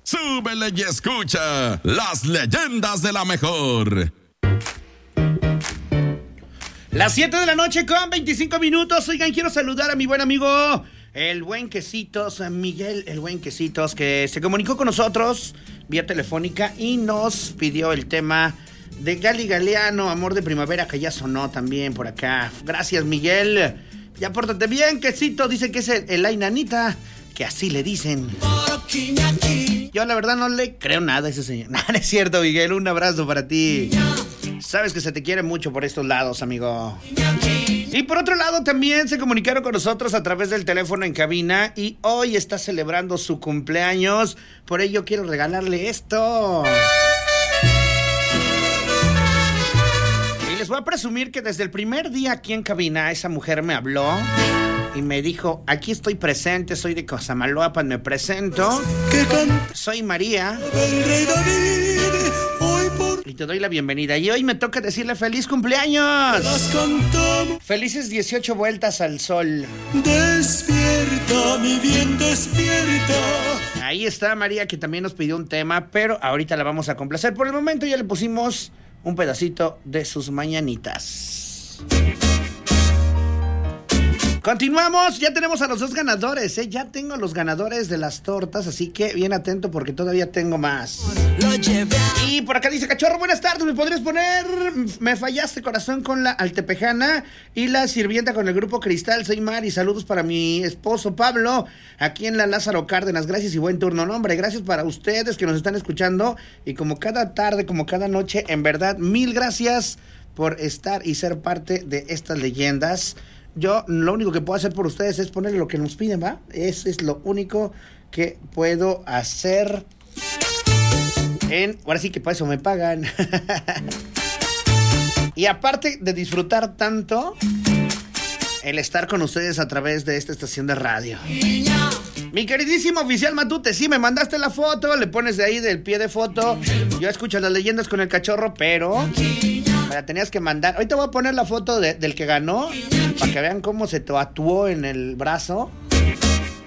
súbele y escucha las leyendas de la mejor. Las 7 de la noche con 25 minutos. Oigan, quiero saludar a mi buen amigo, el buen Quesitos, Miguel, el buen Quesitos, que se comunicó con nosotros vía telefónica y nos pidió el tema de Gali Galeano, Amor de Primavera, que ya sonó también por acá. Gracias, Miguel. Ya pórtate bien, Quesito. Dice que es la Inanita, que así le dicen. Yo la verdad no le creo nada a ese señor. No, no es cierto, Miguel. Un abrazo para ti. Sabes que se te quiere mucho por estos lados, amigo. Y por otro lado también se comunicaron con nosotros a través del teléfono en cabina y hoy está celebrando su cumpleaños. Por ello quiero regalarle esto. Y les voy a presumir que desde el primer día aquí en cabina esa mujer me habló y me dijo: aquí estoy presente, soy de Cosamaloapan, me presento. Soy María. Y te doy la bienvenida. Y hoy me toca decirle feliz cumpleaños. Felices 18 vueltas al sol. Despierta, mi bien, despierta. Ahí está María, que también nos pidió un tema, pero ahorita la vamos a complacer. Por el momento ya le pusimos un pedacito de sus mañanitas. Continuamos, ya tenemos a los dos ganadores, ya tengo a los ganadores de las tortas, así que bien atento porque todavía tengo más. Y por acá dice Cachorro, buenas tardes, ¿me podrías poner Me fallaste corazón con la Altepejana y la sirvienta con el grupo Cristal? Soy Mari, saludos para mi esposo Pablo, aquí en la Lázaro Cárdenas, gracias y buen turno. No, hombre, gracias para ustedes que nos están escuchando y como cada tarde, como cada noche, en verdad, mil gracias por estar y ser parte de estas leyendas. Yo lo único que puedo hacer por ustedes es ponerle lo que nos piden, ¿va? Eso es lo único que puedo hacer. Ahora sí que para eso me pagan. Y aparte de disfrutar tanto, el estar con ustedes a través de esta estación de radio. Mi queridísimo oficial Matute, sí, me mandaste la foto, le pones de ahí del pie de foto. Yo escucho las leyendas con el Cachorro, pero me la tenías que mandar. Ahorita voy a poner la foto del que ganó, para que vean cómo se tatuó en el brazo